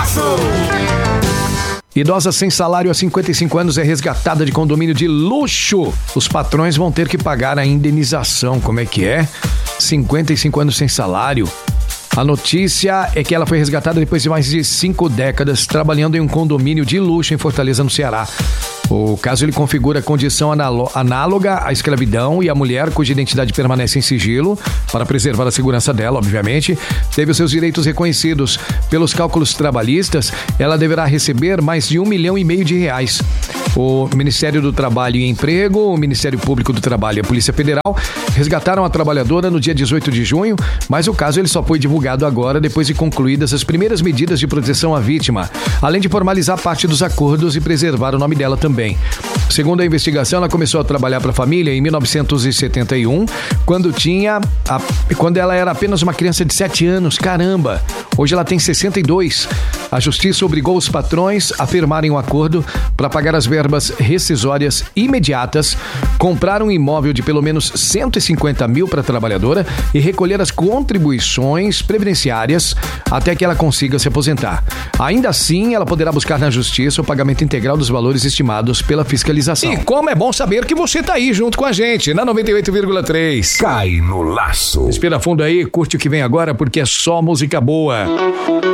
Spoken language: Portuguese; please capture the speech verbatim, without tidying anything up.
Laço. Idosa sem salário há cinquenta e cinco anos é resgatada de condomínio de luxo. Os patrões vão ter que pagar a indenização. Como é que é? cinquenta e cinco anos sem salário. A notícia é que ela foi resgatada depois de mais de cinco décadas trabalhando em um condomínio de luxo em Fortaleza, no Ceará. O caso ele configura condição análoga à escravidão e a mulher, cuja identidade permanece em sigilo, para preservar a segurança dela, obviamente, teve os seus direitos reconhecidos. Pelos cálculos trabalhistas, ela deverá receber mais de um milhão e meio de reais. O Ministério do Trabalho e Emprego, o Ministério Público do Trabalho e a Polícia Federal resgataram a trabalhadora no dia dezoito de junho, mas o caso ele só foi divulgado agora depois de concluídas as primeiras medidas de proteção à vítima, além de formalizar parte dos acordos e preservar o nome dela também. Segundo a investigação, ela começou a trabalhar para a família em mil novecentos e setenta e um, quando tinha a, quando ela era apenas uma criança de sete anos. Caramba! Hoje ela tem sessenta e dois. A justiça obrigou os patrões a firmarem um acordo para pagar as verbas rescisórias imediatas, comprar um imóvel de pelo menos cento e cinquenta mil para a trabalhadora e recolher as contribuições previdenciárias até que ela consiga se aposentar. Ainda assim, ela poderá buscar na justiça o pagamento integral dos valores estimados pela fiscalização. E como é bom saber que você tá aí junto com a gente, na noventa e oito vírgula três. Cai no laço. Respira fundo aí, curte o que vem agora, porque é só música boa.